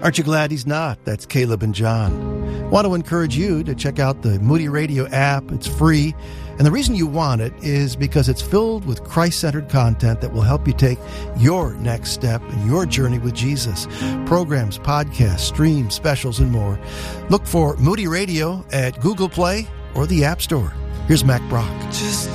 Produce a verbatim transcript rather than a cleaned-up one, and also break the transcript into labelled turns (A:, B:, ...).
A: Aren't you glad he's not? That's Caleb and John. Want to encourage you to check out the Moody Radio app. It's free. And the reason you want it is because it's filled with Christ-centered content that will help you take your next step in your journey with Jesus. Programs, podcasts, streams, specials, and more. Look for Moody Radio at Google Play or the App Store. Here's Mac Brock.
B: Just